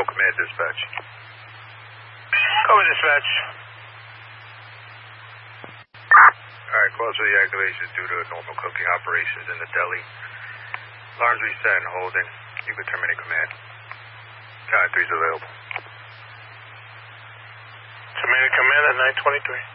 Show command dispatch. Cover dispatch. Alright, cause for the activation is due to normal cooking operations in the deli. Alarms reset and holding. You can terminate command. Time 3's available. Terminate command at 9:23.